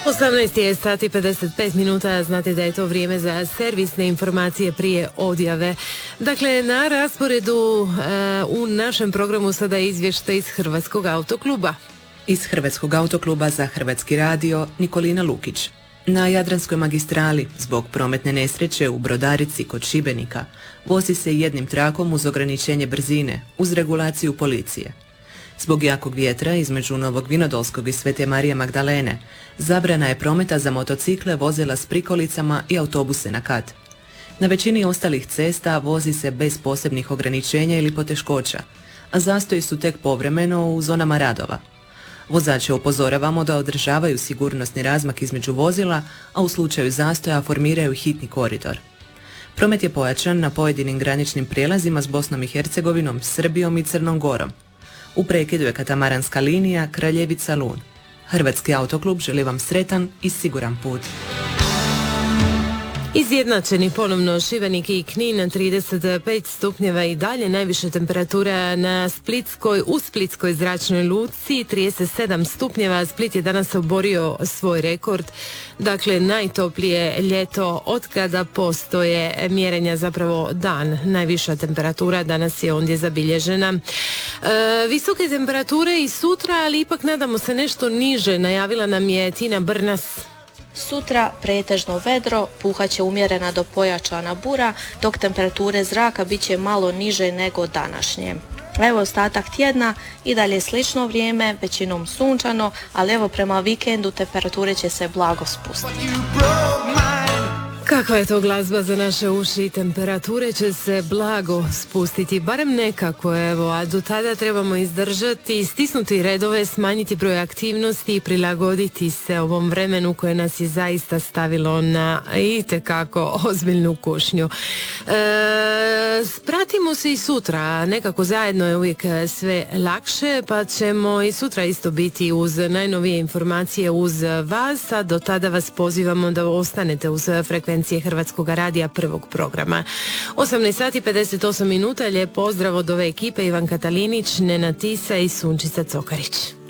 18 je sati 55 minuta, znate da je to vrijeme za servisne informacije prije odjave. Dakle, na rasporedu u našem programu sada je izvještaj iz Hrvatskog autokluba. Iz Hrvatskog autokluba za Hrvatski radio Nikolina Lukić. Na Jadranskoj magistrali zbog prometne nesreće u Brodarici kod Šibenika vozi se jednim trakom uz ograničenje brzine, uz regulaciju policije. Zbog jakog vjetra između Novog Vinodolskog i Svete Marije Magdalene zabrana je prometa za motocikle, vozila s prikolicama i autobuse na kat. Na većini ostalih cesta vozi se bez posebnih ograničenja ili poteškoća, a zastoji su tek povremeno u zonama radova. Vozače upozoravamo da održavaju sigurnosni razmak između vozila, a u slučaju zastoja formiraju hitni koridor. Promet je pojačan na pojedinim graničnim prijelazima s Bosnom i Hercegovinom, Srbijom i Crnom Gorom. U prekidu je katamaranska linija Kraljevica-Lun. Hrvatski autoklub želi vam sretan i siguran put. Izjednačeni ponovno Šibenik i Knin na 35 stupnjeva i dalje, najviše temperatura u Splitskoj zračnoj luci 37 stupnjeva. Split je danas oborio svoj rekord, dakle najtoplije ljeto od kada postoje mjerenja, zapravo dan. Najviša temperatura danas je ondje zabilježena. Visoke temperature i sutra, ali ipak nadamo se nešto niže, najavila nam je Tina Brnas. Sutra pretežno vedro, puhaće umjerena do pojačana bura, dok temperature zraka bit će malo niže nego današnje. Evo ostatak tjedna i dalje slično vrijeme, većinom sunčano, ali evo prema vikendu temperature će se blago spustiti. Kakva je to glazba za naše uši, temperature će se blago spustiti, barem nekako, evo, a do tada trebamo izdržati, stisnuti redove, smanjiti broj aktivnosti i prilagoditi se ovom vremenu koje nas je zaista stavilo na itekako ozbiljnu kušnju. Pratimo se i sutra, nekako zajedno je uvijek sve lakše, pa ćemo i sutra isto biti uz najnovije informacije uz vas, a do tada vas pozivamo da ostanete uz frekvenciju Hrvatskog radija prvog programa. 18 sati 58 minuta, lijep pozdrav od ove ekipe, Ivan Katalinić, Nena Tisa i Sunčica Cokarić.